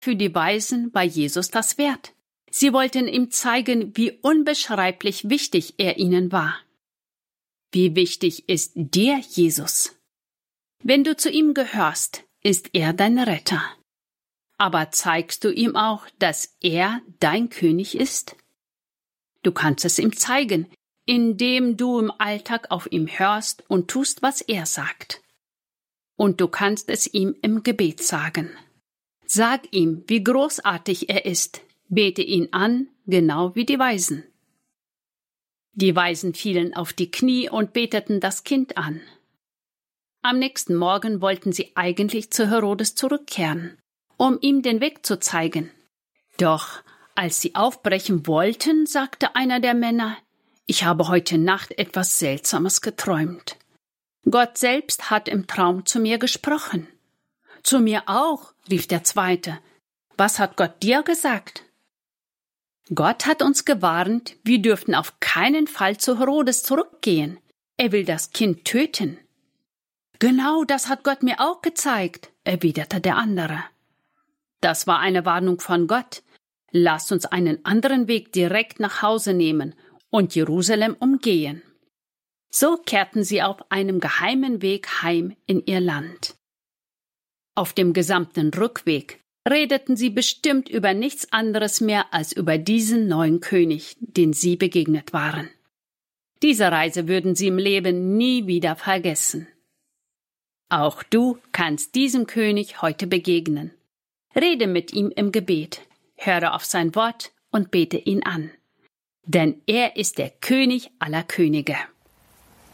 für die Weisen bei Jesus das wert. Sie wollten ihm zeigen, wie unbeschreiblich wichtig er ihnen war. Wie wichtig ist dir Jesus? Wenn du zu ihm gehörst, ist er dein Retter. Aber zeigst du ihm auch, dass er dein König ist? Du kannst es ihm zeigen, indem du im Alltag auf ihn hörst und tust, was er sagt. Und du kannst es ihm im Gebet sagen. Sag ihm, wie großartig er ist. Bete ihn an, genau wie die Weisen. Die Weisen fielen auf die Knie und beteten das Kind an. Am nächsten Morgen wollten sie eigentlich zu Herodes zurückkehren, um ihm den Weg zu zeigen. Doch als sie aufbrechen wollten, sagte einer der Männer: Ich habe heute Nacht etwas Seltsames geträumt. Gott selbst hat im Traum zu mir gesprochen. Zu mir auch, rief der Zweite. Was hat Gott dir gesagt? Gott hat uns gewarnt, wir dürften auf keinen Fall zu Herodes zurückgehen. Er will das Kind töten. Genau, das hat Gott mir auch gezeigt, erwiderte der andere. Das war eine Warnung von Gott. Lasst uns einen anderen Weg direkt nach Hause nehmen und Jerusalem umgehen. So kehrten sie auf einem geheimen Weg heim in ihr Land. Auf dem gesamten Rückweg redeten sie bestimmt über nichts anderes mehr als über diesen neuen König, den sie begegnet waren. Diese Reise würden sie im Leben nie wieder vergessen. Auch du kannst diesem König heute begegnen. Rede mit ihm im Gebet, höre auf sein Wort und bete ihn an. Denn er ist der König aller Könige.